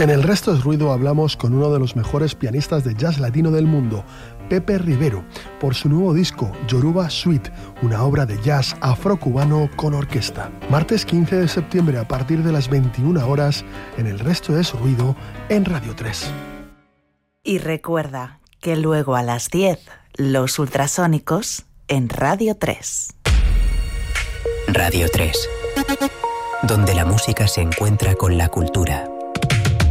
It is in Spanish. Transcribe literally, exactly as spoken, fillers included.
En El Resto es Ruido hablamos con uno de los mejores pianistas de jazz latino del mundo, Pepe Rivero, por su nuevo disco, Yoruba Suite, una obra de jazz afrocubano con orquesta. Martes quince de septiembre a partir de las veintiuna horas, en El Resto es Ruido, en Radio tres. Y recuerda que luego a las diez, Los Ultrasónicos, en Radio tres. Radio tres, donde la música se encuentra con la cultura.